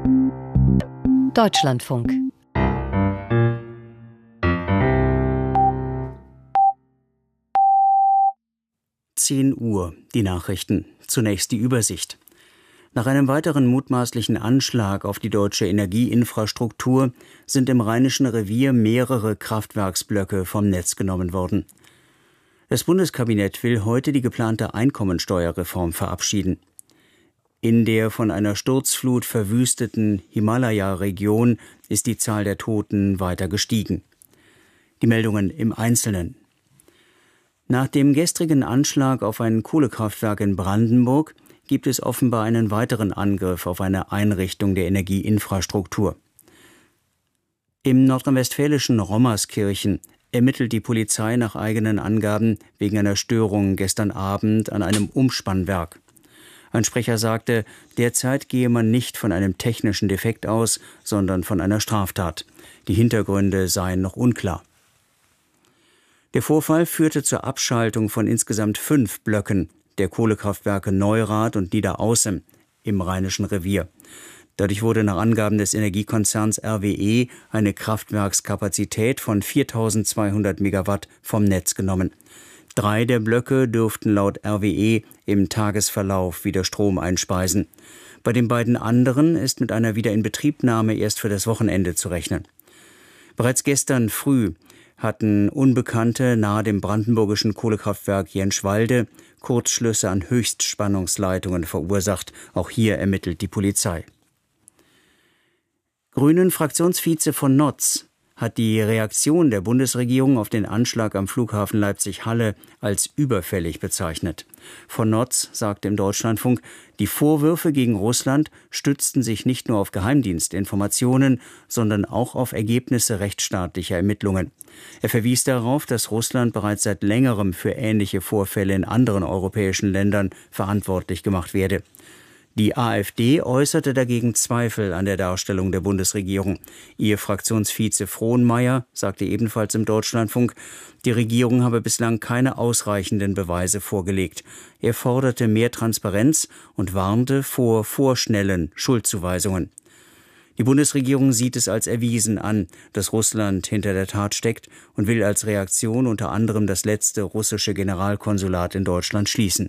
Deutschlandfunk. Uhr, die Nachrichten. Zunächst die Übersicht. Nach einem weiteren mutmaßlichen Anschlag auf die deutsche Energieinfrastruktur sind im Rheinischen Revier mehrere Kraftwerksblöcke vom Netz genommen worden. Das Bundeskabinett will heute die geplante Einkommensteuerreform verabschieden. In der von einer Sturzflut verwüsteten Himalaya-Region ist die Zahl der Toten weiter gestiegen. Die Meldungen im Einzelnen. Nach dem gestrigen Anschlag auf ein Kohlekraftwerk in Brandenburg gibt es offenbar einen weiteren Angriff auf eine Einrichtung der Energieinfrastruktur. Im nordrhein-westfälischen Rommerskirchen ermittelt die Polizei nach eigenen Angaben wegen einer Störung gestern Abend an einem Umspannwerk. Ein Sprecher sagte, derzeit gehe man nicht von einem technischen Defekt aus, sondern von einer Straftat. Die Hintergründe seien noch unklar. Der Vorfall führte zur Abschaltung von insgesamt 5 Blöcken der Kohlekraftwerke Neurath und Niederaußem im Rheinischen Revier. Dadurch wurde nach Angaben des Energiekonzerns RWE eine Kraftwerkskapazität von 4.200 Megawatt vom Netz genommen. 3 der Blöcke dürften laut RWE im Tagesverlauf wieder Strom einspeisen. Bei den beiden anderen ist mit einer Wiederinbetriebnahme erst für das Wochenende zu rechnen. Bereits gestern früh hatten Unbekannte nahe dem brandenburgischen Kohlekraftwerk Jenschwalde Kurzschlüsse an Höchstspannungsleitungen verursacht. Auch hier ermittelt die Polizei. Grünen-Fraktionsvize von Notz hat die Reaktion der Bundesregierung auf den Anschlag am Flughafen Leipzig-Halle als überfällig bezeichnet. Von Notz sagte im Deutschlandfunk, die Vorwürfe gegen Russland stützten sich nicht nur auf Geheimdienstinformationen, sondern auch auf Ergebnisse rechtsstaatlicher Ermittlungen. Er verwies darauf, dass Russland bereits seit längerem für ähnliche Vorfälle in anderen europäischen Ländern verantwortlich gemacht werde. Die AfD äußerte dagegen Zweifel an der Darstellung der Bundesregierung. Ihr Fraktionsvize Frohnmayer sagte ebenfalls im Deutschlandfunk, die Regierung habe bislang keine ausreichenden Beweise vorgelegt. Er forderte mehr Transparenz und warnte vor vorschnellen Schuldzuweisungen. Die Bundesregierung sieht es als erwiesen an, dass Russland hinter der Tat steckt und will als Reaktion unter anderem das letzte russische Generalkonsulat in Deutschland schließen.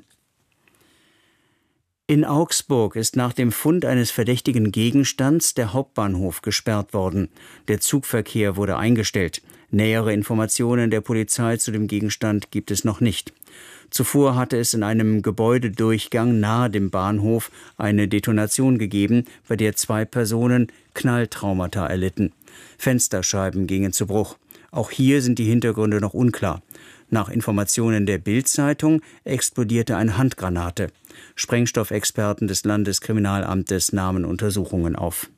In Augsburg ist nach dem Fund eines verdächtigen Gegenstands der Hauptbahnhof gesperrt worden. Der Zugverkehr wurde eingestellt. Nähere Informationen der Polizei zu dem Gegenstand gibt es noch nicht. Zuvor hatte es in einem Gebäudedurchgang nahe dem Bahnhof eine Detonation gegeben, bei der 2 Personen Knalltraumata erlitten. Fensterscheiben gingen zu Bruch. Auch hier sind die Hintergründe noch unklar. Nach Informationen der Bild-Zeitung explodierte eine Handgranate. Sprengstoffexperten des Landeskriminalamtes nahmen Untersuchungen auf.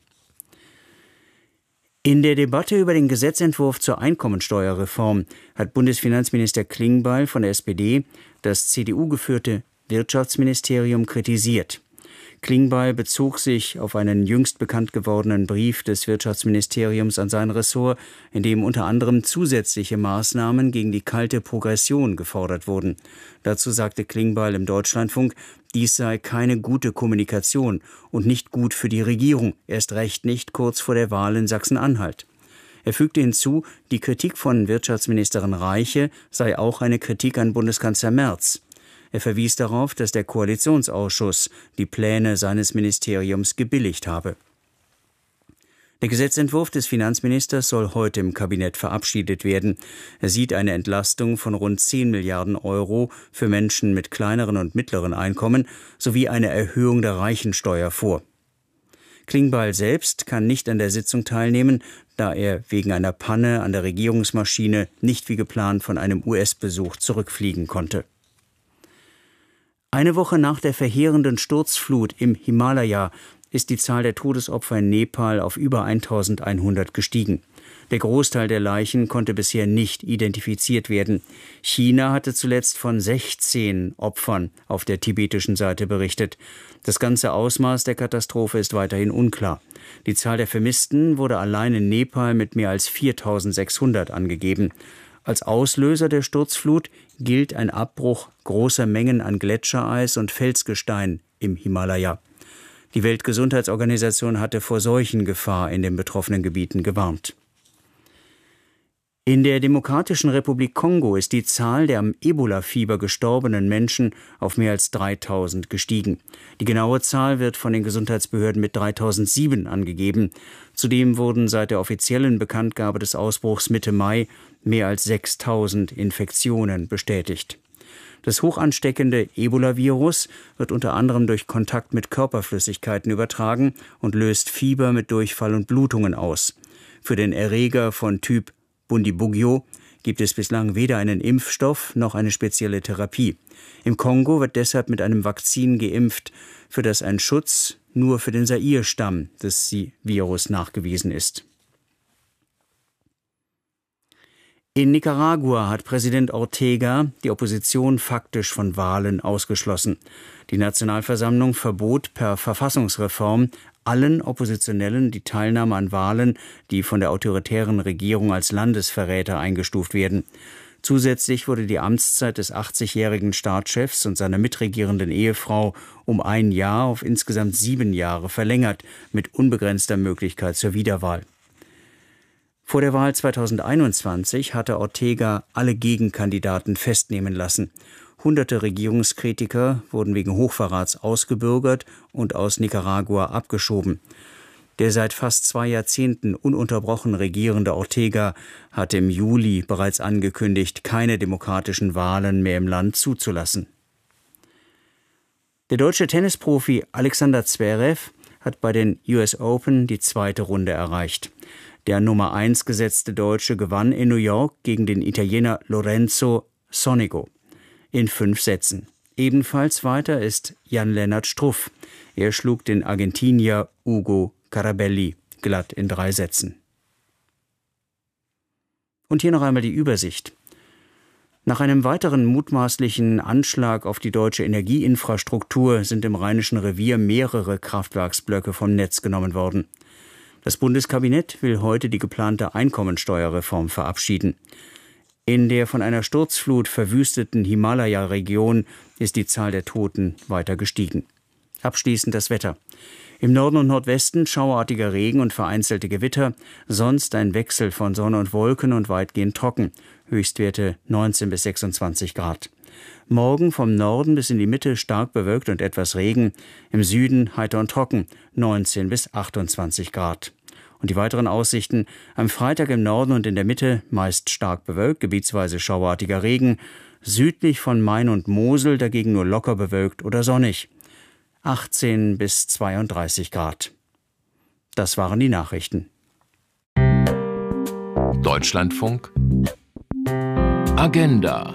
In der Debatte über den Gesetzentwurf zur Einkommensteuerreform hat Bundesfinanzminister Klingbeil von der SPD das CDU-geführte Wirtschaftsministerium kritisiert. Klingbeil bezog sich auf einen jüngst bekannt gewordenen Brief des Wirtschaftsministeriums an sein Ressort, in dem unter anderem zusätzliche Maßnahmen gegen die kalte Progression gefordert wurden. Dazu sagte Klingbeil im Deutschlandfunk, dies sei keine gute Kommunikation und nicht gut für die Regierung, erst recht nicht kurz vor der Wahl in Sachsen-Anhalt. Er fügte hinzu, die Kritik von Wirtschaftsministerin Reiche sei auch eine Kritik an Bundeskanzler Merz. Er verwies darauf, dass der Koalitionsausschuss die Pläne seines Ministeriums gebilligt habe. Der Gesetzentwurf des Finanzministers soll heute im Kabinett verabschiedet werden. Er sieht eine Entlastung von rund 10 Milliarden Euro für Menschen mit kleineren und mittleren Einkommen sowie eine Erhöhung der Reichensteuer vor. Klingbeil selbst kann nicht an der Sitzung teilnehmen, da er wegen einer Panne an der Regierungsmaschine nicht wie geplant von einem US-Besuch zurückfliegen konnte. Eine Woche nach der verheerenden Sturzflut im Himalaya ist die Zahl der Todesopfer in Nepal auf über 1.100 gestiegen. Der Großteil der Leichen konnte bisher nicht identifiziert werden. China hatte zuletzt von 16 Opfern auf der tibetischen Seite berichtet. Das ganze Ausmaß der Katastrophe ist weiterhin unklar. Die Zahl der Vermissten wurde allein in Nepal mit mehr als 4.600 angegeben. Als Auslöser der Sturzflut gilt ein Abbruch großer Mengen an Gletschereis und Felsgestein im Himalaya. Die Weltgesundheitsorganisation hatte vor Seuchengefahr in den betroffenen Gebieten gewarnt. In der Demokratischen Republik Kongo ist die Zahl der am Ebola-Fieber gestorbenen Menschen auf mehr als 3000 gestiegen. Die genaue Zahl wird von den Gesundheitsbehörden mit 3007 angegeben. Zudem wurden seit der offiziellen Bekanntgabe des Ausbruchs Mitte Mai mehr als 6000 Infektionen bestätigt. Das hochansteckende Ebola-Virus wird unter anderem durch Kontakt mit Körperflüssigkeiten übertragen und löst Fieber mit Durchfall und Blutungen aus. Für den Erreger von Typ Bundibugyo gibt es bislang weder einen Impfstoff noch eine spezielle Therapie. Im Kongo wird deshalb mit einem Vakzin geimpft, für das ein Schutz nur für den Zaire-Stamm des Virus nachgewiesen ist. In Nicaragua hat Präsident Ortega die Opposition faktisch von Wahlen ausgeschlossen. Die Nationalversammlung verbot per Verfassungsreform allen Oppositionellen die Teilnahme an Wahlen, die von der autoritären Regierung als Landesverräter eingestuft werden. Zusätzlich wurde die Amtszeit des 80-jährigen Staatschefs und seiner mitregierenden Ehefrau um 1 Jahr auf insgesamt 7 Jahre verlängert, mit unbegrenzter Möglichkeit zur Wiederwahl. Vor der Wahl 2021 hatte Ortega alle Gegenkandidaten festnehmen lassen. Hunderte Regierungskritiker wurden wegen Hochverrats ausgebürgert und aus Nicaragua abgeschoben. Der seit fast 2 Jahrzehnten ununterbrochen regierende Ortega hatte im Juli bereits angekündigt, keine demokratischen Wahlen mehr im Land zuzulassen. Der deutsche Tennisprofi Alexander Zverev hat bei den US Open die 2. Runde erreicht. Der Nummer 1 gesetzte Deutsche gewann in New York gegen den Italiener Lorenzo Sonego in 5 Sätzen. Ebenfalls weiter ist Jan-Lennart Struff. Er schlug den Argentinier Ugo Carabelli glatt in 3 Sätzen. Und hier noch einmal die Übersicht. Nach einem weiteren mutmaßlichen Anschlag auf die deutsche Energieinfrastruktur sind im Rheinischen Revier mehrere Kraftwerksblöcke vom Netz genommen worden. Das Bundeskabinett will heute die geplante Einkommensteuerreform verabschieden. In der von einer Sturzflut verwüsteten Himalaya-Region ist die Zahl der Toten weiter gestiegen. Abschließend das Wetter. Im Norden und Nordwesten schauerartiger Regen und vereinzelte Gewitter, sonst ein Wechsel von Sonne und Wolken und weitgehend trocken. Höchstwerte 19 bis 26 Grad. Morgen vom Norden bis in die Mitte stark bewölkt und etwas Regen. Im Süden heiter und trocken, 19 bis 28 Grad. Und die weiteren Aussichten: am Freitag im Norden und in der Mitte meist stark bewölkt, gebietsweise schauerartiger Regen. Südlich von Main und Mosel dagegen nur locker bewölkt oder sonnig. 18 bis 32 Grad. Das waren die Nachrichten. Deutschlandfunk Agenda.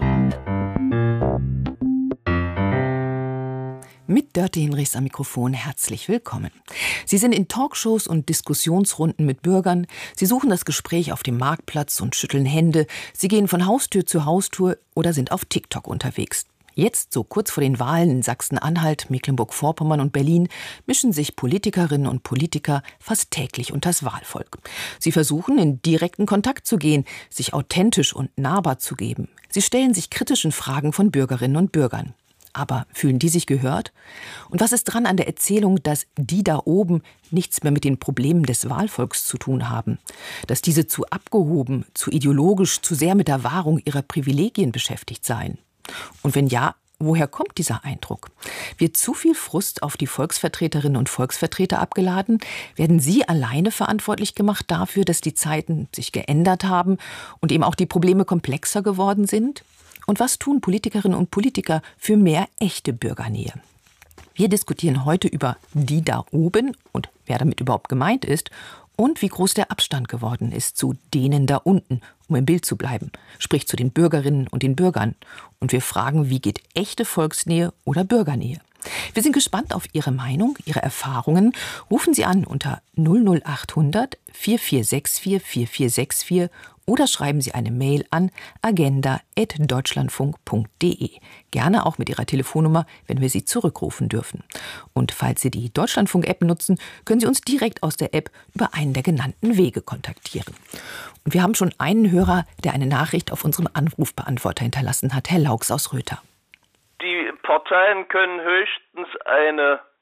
Mit Dörte Hinrichs am Mikrofon herzlich willkommen. Sie sind in Talkshows und Diskussionsrunden mit Bürgern. Sie suchen das Gespräch auf dem Marktplatz und schütteln Hände. Sie gehen von Haustür zu Haustür oder sind auf TikTok unterwegs. Jetzt, so kurz vor den Wahlen in Sachsen-Anhalt, Mecklenburg-Vorpommern und Berlin, mischen sich Politikerinnen und Politiker fast täglich unters Wahlvolk. Sie versuchen, in direkten Kontakt zu gehen, sich authentisch und nahbar zu geben. Sie stellen sich kritischen Fragen von Bürgerinnen und Bürgern. Aber fühlen die sich gehört? Und was ist dran an der Erzählung, dass die da oben nichts mehr mit den Problemen des Wahlvolks zu tun haben? Dass diese zu abgehoben, zu ideologisch, zu sehr mit der Wahrung ihrer Privilegien beschäftigt seien? Und wenn ja, woher kommt dieser Eindruck? Wird zu viel Frust auf die Volksvertreterinnen und Volksvertreter abgeladen? Werden sie alleine verantwortlich gemacht dafür, dass die Zeiten sich geändert haben und eben auch die Probleme komplexer geworden sind? Und was tun Politikerinnen und Politiker für mehr echte Bürgernähe? Wir diskutieren heute über die da oben und wer damit überhaupt gemeint ist und wie groß der Abstand geworden ist zu denen da unten, um im Bild zu bleiben, sprich zu den Bürgerinnen und den Bürgern. Und wir fragen, wie geht echte Volksnähe oder Bürgernähe? Wir sind gespannt auf Ihre Meinung, Ihre Erfahrungen. Rufen Sie an unter 00800 4464 4464 oder schreiben Sie eine Mail an agenda@deutschlandfunk.de. Gerne auch mit Ihrer Telefonnummer, wenn wir Sie zurückrufen dürfen. Und falls Sie die Deutschlandfunk-App nutzen, können Sie uns direkt aus der App über einen der genannten Wege kontaktieren. Und wir haben schon einen Hörer, der eine Nachricht auf unserem Anrufbeantworter hinterlassen hat, Herr Laux aus Röther. Die Parteien können höchstens eine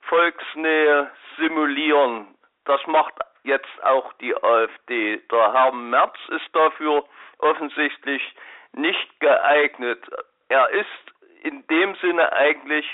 Volksnähe simulieren. Das macht jetzt auch die AfD. Der Herr Merz ist dafür offensichtlich nicht geeignet. Er ist in dem Sinne eigentlich